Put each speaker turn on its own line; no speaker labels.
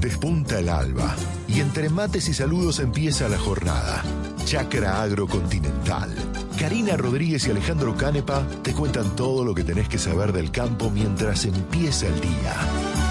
despunta el alba y entre mates y saludos empieza la jornada. Chacra Agrocontinental. Karina Rodríguez y Alejandro Canepa te cuentan todo lo que tenés que saber del campo mientras empieza el día.